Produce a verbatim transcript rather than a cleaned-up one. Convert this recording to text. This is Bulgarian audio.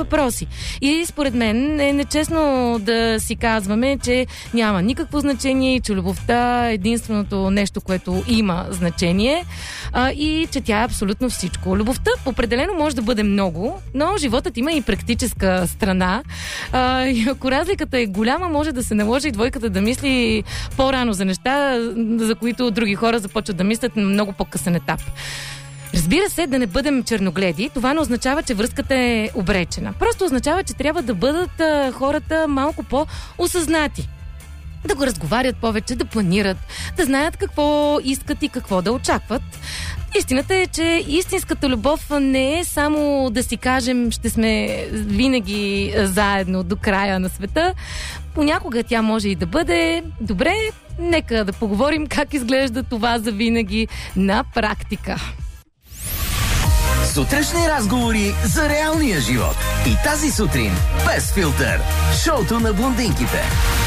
въпроси. И според мен е нечестно да си казваме, че няма никакво значение, че любовта е единственото нещо, което има значение а, и че тя е абсолютно всичко. Любовта определено може да бъде много, но животът има и практическа страна. А, и ако разликата е голяма, може да се наложи и двойката да мисли по-рано за неща, за които други хора започват да мислят на много по-късен етап. Разбира се, да не бъдем черногледи, това не означава, че връзката е обречена. Просто означава, че трябва да бъдат а, хората малко по-осъзнати. Да го разговарят повече, да планират, да знаят какво искат и какво да очакват. Истината е, че истинската любов не е само да си кажем, ще сме винаги заедно до края на света. Понякога тя може и да бъде добре. Нека да поговорим как изглежда това за винаги на практика. Сутрешни разговори за реалния живот. И тази сутрин без филтър. Шоуто на блондинките.